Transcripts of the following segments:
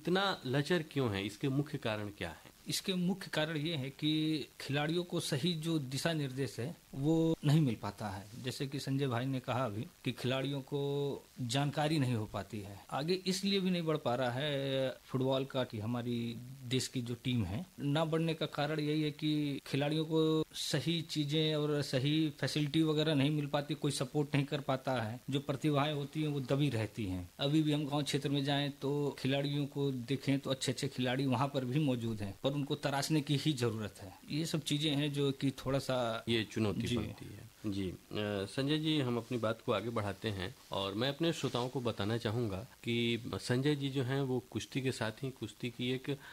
इतना लचर क्यों है? इसके मुख्य कारण क्या है? इसके मुख्य कारण ये है कि खिलाड़ियों को सही जो दिशा निर्देश है वो नहीं मिल पाता है। जैसे कि संजय भाई ने कहा अभी कि खिलाड़ियों को जानकारी नहीं हो पाती है। आगे इसलिए भी नहीं बढ़ पा रहा है फुटबॉल का कि हमारी देश की जो टीम है ना बढ़ने का कारण यही है कि खिलाड़ियों को सही चीजें और सही फैसिलिटी वगैरह नहीं मिल पाती, कोई सपोर्ट नहीं कर पाता है। जो प्रतिभाएं होती हैं वो दबी रहती हैं। अभी भी हम गांव क्षेत्र में जाएं तो खिलाड़ियों को देखें तो अच्छे अच्छे खिलाड़ी वहां पर भी मौजूद हैं, पर उनको तराशने की ही जरूरत है। ये सब चीजें हैं जो कि थोड़ा सा ये चुनौती बनती है। जी संजय जी, हम अपनी बात को आगे बढ़ाते हैं और मैं अपने श्रोताओं को बताना चाहूँगा कि संजय जी जो हैं वो कुश्ती के साथ ही कुश्ती की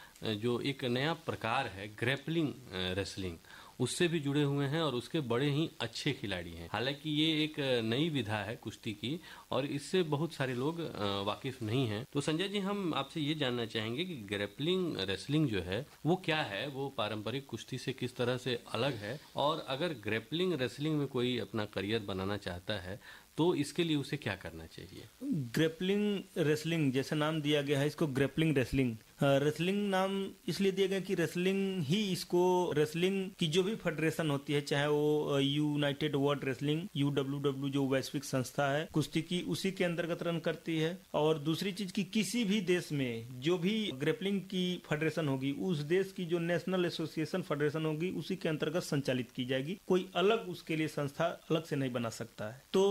एक नया प्रकार है ग्रैपलिंग रेसलिंग, उससे भी जुड़े हुए हैं और उसके बड़े ही अच्छे खिलाड़ी हैं। हालांकि ये एक नई विधा है कुश्ती की और इससे बहुत सारे लोग वाकिफ नहीं हैं। तो संजय जी, हम आपसे ये जानना चाहेंगे कि ग्रैपलिंग रेसलिंग जो है वो क्या है, वो पारंपरिक कुश्ती से किस तरह से अलग है, और अगर ग्रैपलिंग रेसलिंग में कोई अपना करियर बनाना चाहता है तो इसके लिए उसे क्या करना चाहिए? ग्रेपलिंग रेसलिंग जैसा नाम दिया गया है इसको, ग्रेपलिंग रेसलिंग रेसलिंग नाम इसलिए दिया गया कि रेसलिंग ही इसको, रेसलिंग की जो भी फेडरेशन होती है, चाहे वो यूनाइटेड वर्ल्ड रेसलिंग UWW जो वैश्विक संस्था है कुश्ती की, उसी के अंतर्गत रन करती है। और दूसरी चीज की किसी भी देश में जो भी ग्रेपलिंग की फेडरेशन होगी उस देश की जो नेशनल एसोसिएशन फेडरेशन होगी उसी के अंतर्गत संचालित की जाएगी। कोई अलग उसके लिए संस्था अलग से नहीं बना सकता है। तो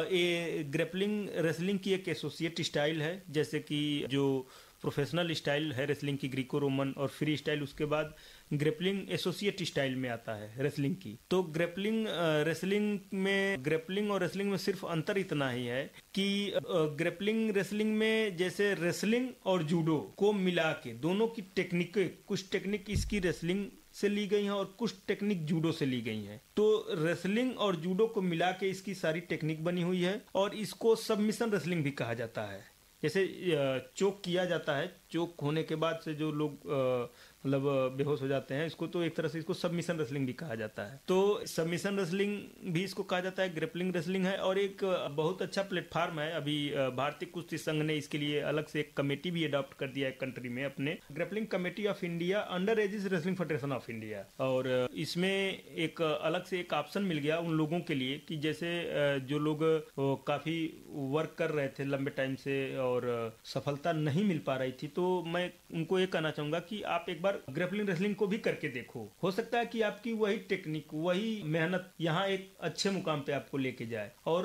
ये ग्रेपलिंग रेसलिंग की एक एसोसिएट स्टाइल है, जैसे कि जो प्रोफेशनल स्टाइल है रेसलिंग की ग्रीको रोमन और फ्री स्टाइल, उसके बाद ग्रेपलिंग एसोसिएट स्टाइल में आता है रेसलिंग की। तो ग्रेपलिंग रेसलिंग में, ग्रेपलिंग और रेसलिंग में सिर्फ अंतर इतना ही है कि ग्रेपलिंग रेसलिंग में जैसे रेसलिंग और जूडो को मिला के दोनों की टेक्निक, कुछ टेक्निक इसकी रेसलिंग से ली गई हैं और कुछ टेक्निक जूडो से ली गई हैं। तो रेसलिंग और जूडो को मिला के इसकी सारी टेक्निक बनी हुई है और इसको सबमिशन रेसलिंग भी कहा जाता है। जैसे चोक किया जाता है, चोक होने के बाद से जो लोग मतलब बेहोश हो जाते हैं, इसको तो एक तरह से इसको सबमिशन रेसलिंग भी कहा जाता है। तो सबमिशन रेसलिंग भी इसको कहा जाता है, ग्रेपलिंग रेसलिंग है। और एक बहुत अच्छा प्लेटफॉर्म है, अभी भारतीय कुश्ती संघ ने इसके लिए अलग से एक कमेटी भी अडॉप्ट कर दिया है कंट्री में अपने, grappling committee of India under edges wrestling federation of India. और इसमें एक अलग से एक ऑप्शन मिल गया उन लोगों के लिए कि जैसे जो लोग काफी वर्क कर रहे थे लंबे टाइम से और सफलता नहीं मिल पा रही थी, तो मैं उनको ये कहना चाहूंगा कि आप एक बार ग्रेपलिंग रेसलिंग को भी करके देखो। हो सकता है कि आपकी वही टेक्निक, वही मेहनत यहाँ एक अच्छे मुकाम पे आपको लेके जाए। और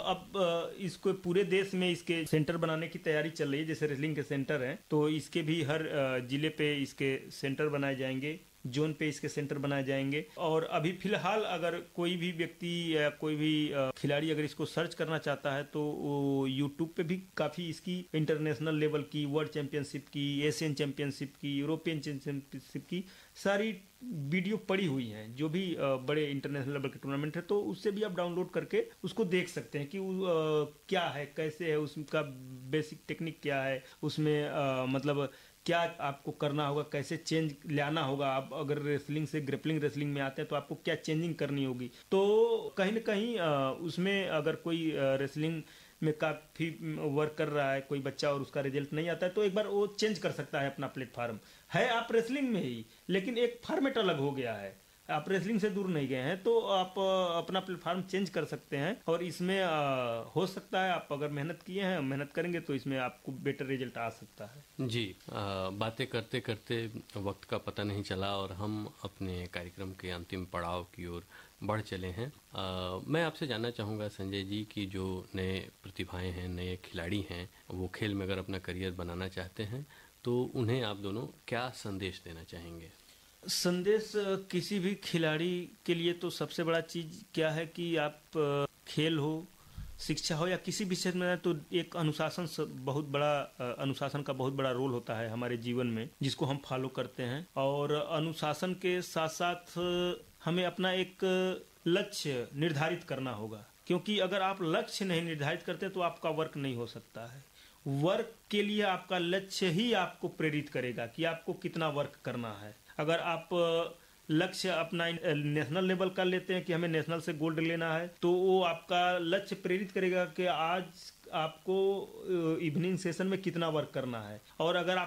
अब इसको पूरे देश में इसके सेंटर बनाने की तैयारी चल रही है। जैसे रेसलिंग के सेंटर हैं तो इसके भी हर जिले पे इसके सेंटर बनाए जाएंगे, जोन पे इसके सेंटर बनाए जाएंगे। और अभी फिलहाल अगर कोई भी व्यक्ति या कोई भी खिलाड़ी अगर इसको सर्च करना चाहता है तो यूट्यूब पे भी काफी इसकी इंटरनेशनल लेवल की, वर्ल्ड चैंपियनशिप की, एशियन चैंपियनशिप की, यूरोपियन चैंपियनशिप की सारी वीडियो पड़ी हुई हैं, जो भी बड़े इंटरनेशनल लेवल के टूर्नामेंट है। तो उससे भी आप डाउनलोड करके उसको देख सकते हैं कि क्या है, कैसे है, उसका बेसिक टेक्निक क्या है, उसमें मतलब क्या आपको करना होगा, कैसे चेंज लाना होगा। आप अगर रेसलिंग से ग्रेपलिंग रेसलिंग में आते हैं तो आपको क्या चेंजिंग करनी होगी। तो कहीं ना कहीं उसमें अगर कोई रेसलिंग में काफी वर्क कर रहा है कोई बच्चा और उसका रिजल्ट नहीं आता है तो एक बार वो चेंज कर सकता है अपना प्लेटफॉर्म। है आप रेसलिंग में ही, लेकिन एक फॉर्मेट अलग हो गया है, आप रेसलिंग से दूर नहीं गए हैं, तो आप अपना प्लेटफॉर्म चेंज कर सकते हैं। और इसमें हो सकता है आप अगर मेहनत किए हैं, मेहनत करेंगे तो इसमें आपको बेटर रिजल्ट आ सकता है। जी बातें करते करते वक्त का पता नहीं चला और हम अपने कार्यक्रम के अंतिम पड़ाव की ओर बढ़ चले हैं। मैं आपसे जानना चाहूँगा संजय जी कि जो नए प्रतिभाएं हैं, नए खिलाड़ी हैं, वो खेल में अगर अपना करियर बनाना चाहते हैं तो उन्हें आप दोनों क्या संदेश देना चाहेंगे? संदेश किसी भी खिलाड़ी के लिए तो सबसे बड़ा चीज क्या है कि आप खेल हो, शिक्षा हो या किसी भी क्षेत्र में, तो एक अनुशासन बहुत बड़ा, अनुशासन का बहुत बड़ा रोल होता है हमारे जीवन में, जिसको हम फॉलो करते हैं। और अनुशासन के साथ साथ हमें अपना एक लक्ष्य निर्धारित करना होगा, क्योंकि अगर आप लक्ष्य नहीं निर्धारित करते तो आपका वर्क नहीं हो सकता है। वर्क के लिए आपका लक्ष्य ही आपको प्रेरित करेगा कि आपको कितना वर्क करना है। अगर आप लक्ष्य अपना नेशनल लेवल का लेते हैं कि हमें नेशनल से गोल्ड लेना है, तो वो आपका लक्ष्य प्रेरित करेगा कि आज आपको इवनिंग सेशन में कितना वर्क करना है। और अगर आप